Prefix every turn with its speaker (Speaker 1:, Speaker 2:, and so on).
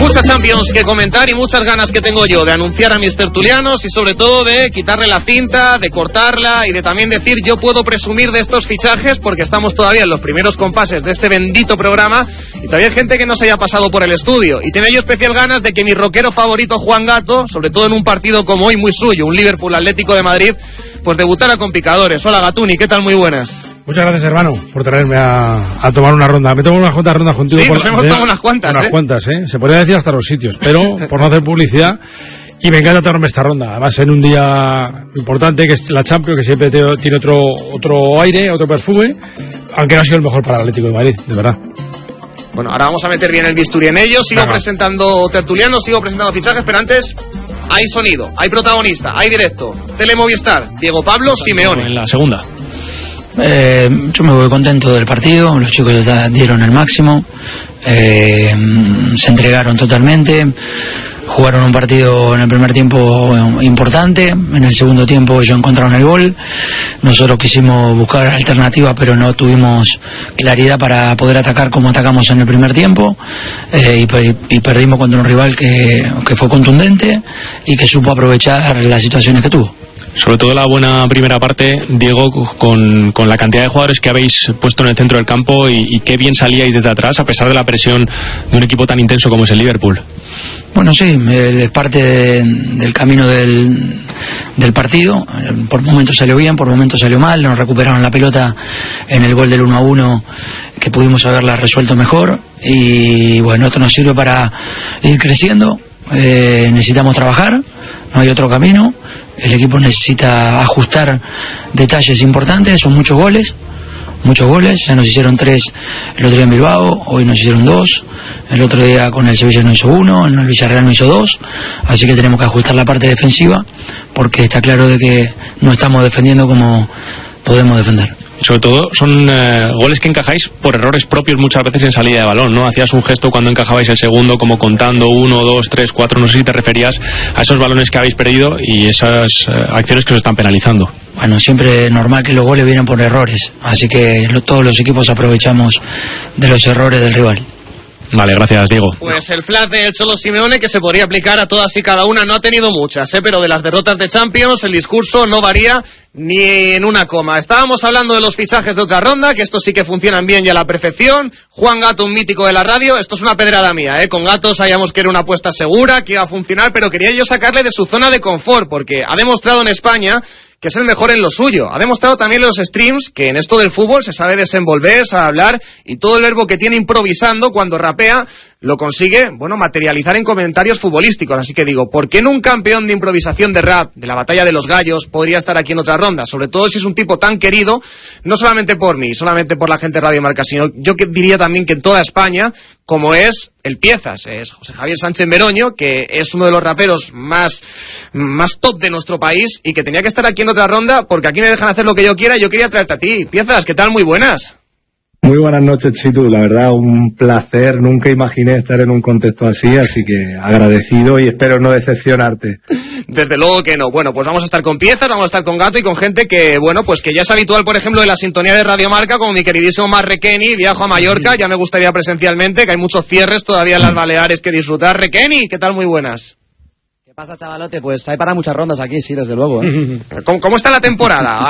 Speaker 1: Mucha Champions que comentar y muchas ganas que tengo yo de anunciar a mis tertulianos y sobre todo de quitarle la cinta, de cortarla y de también decir yo puedo presumir de estos fichajes porque estamos todavía en los primeros compases de este bendito programa y todavía hay gente que no se haya pasado por el estudio y tenía yo especial ganas de que mi rockero favorito Juan Gato, sobre todo en un partido como hoy muy suyo, un Liverpool Atlético de Madrid, pues debutara con picadores. Hola Gatuni, ¿qué tal? Muy buenas.
Speaker 2: Muchas gracias, hermano, por traerme a tomar una ronda. Me tomo unas cuantas rondas contigo.
Speaker 1: Sí, nos hemos tomado unas cuantas.
Speaker 2: Unas cuantas, ¿eh? Se podría decir hasta los sitios, pero por no hacer publicidad. Y me encanta tomarme esta ronda. Además, en un día importante, que es la Champions, que siempre tiene otro aire, otro perfume, aunque no ha sido el mejor para el Atlético de Madrid, de verdad.
Speaker 1: Bueno, ahora vamos a meter bien el bisturí en ello. Sigo presentando tertulianos, sigo presentando fichajes, pero antes hay sonido, hay protagonista, hay directo. Telemovistar, Diego Pablo Simeone.
Speaker 3: En la segunda.
Speaker 4: Yo me voy contento del partido, los chicos ya dieron el máximo, se entregaron totalmente, jugaron un partido en el primer tiempo importante, en el segundo tiempo ellos encontraron el gol, nosotros quisimos buscar alternativas pero no tuvimos claridad para poder atacar como atacamos en el primer tiempo y perdimos contra un rival que fue contundente y que supo aprovechar las situaciones que tuvo.
Speaker 3: Sobre todo la buena primera parte, Diego, con la cantidad de jugadores que habéis puesto en el centro del campo y qué bien salíais desde atrás a pesar de la presión de un equipo tan intenso como es el Liverpool.
Speaker 4: Bueno, sí, es parte del camino del partido. Por momentos salió bien, por momentos salió mal. Nos recuperaron la pelota en el gol del 1-1 que pudimos haberla resuelto mejor. Y bueno, esto nos sirve para ir creciendo. Necesitamos trabajar, no hay otro camino. El equipo necesita ajustar detalles importantes, son muchos goles, ya nos hicieron 3 el otro día en Bilbao, hoy nos hicieron 2, el otro día con el Sevilla nos hizo 1, el Villarreal nos hizo 2, así que tenemos que ajustar la parte defensiva, porque está claro de que no estamos defendiendo como podemos defender.
Speaker 3: Sobre todo son goles que encajáis por errores propios muchas veces en salida de balón, ¿no? Hacías un gesto cuando encajabais el segundo como contando 1, 2, 3, 4, no sé si te referías a esos balones que habéis perdido y esas acciones que os están penalizando.
Speaker 4: Bueno, siempre es normal que los goles vienen por errores, así que todos los equipos aprovechamos de los errores del rival.
Speaker 3: Vale, gracias, Diego.
Speaker 1: Pues el flash de Cholo Simeone que se podría aplicar a todas y cada una, no ha tenido muchas, pero de las derrotas de Champions el discurso no varía ni en una coma. Estábamos hablando de los fichajes de otra ronda, que estos sí que funcionan bien y a la perfección. Juan Gato, un mítico de la radio, esto es una pedrada mía, Con Gato sabíamos que era una apuesta segura, que iba a funcionar, pero quería yo sacarle de su zona de confort, porque ha demostrado en España que es el mejor en lo suyo. Ha demostrado también en los streams que en esto del fútbol se sabe desenvolver, sabe hablar, y todo el verbo que tiene improvisando cuando rapea lo consigue, materializar en comentarios futbolísticos. Así que digo, ¿por qué no un campeón de improvisación de rap, de la batalla de los gallos, podría estar aquí en otra ronda? Sobre todo si es un tipo tan querido, no solamente por mí, solamente por la gente de Radio Marca, sino yo diría también que en toda España, como es el Piezas, es José Javier Sánchez Meroño, que es uno de los raperos más top de nuestro país y que tenía que estar aquí en otra ronda porque aquí me dejan hacer lo que yo quiera y yo quería traerte a ti. Piezas, ¿qué tal? Muy buenas.
Speaker 5: Muy buenas noches, Chitu, la verdad un placer, nunca imaginé estar en un contexto así que agradecido y espero no decepcionarte.
Speaker 1: Desde luego que no. Bueno, pues vamos a estar con Piezas, vamos a estar con Gato y con gente que, pues que ya es habitual, por ejemplo, de la sintonía de Radio Marca, como mi queridísimo Mar Requeni, viajo a Mallorca, ya me gustaría presencialmente, que hay muchos cierres todavía en las Baleares que disfrutar. Requeni, ¿qué tal? Muy buenas.
Speaker 6: ¿Qué pasa, chavalote? Pues hay para muchas rondas aquí, sí, desde luego,
Speaker 1: ¿Cómo está la temporada?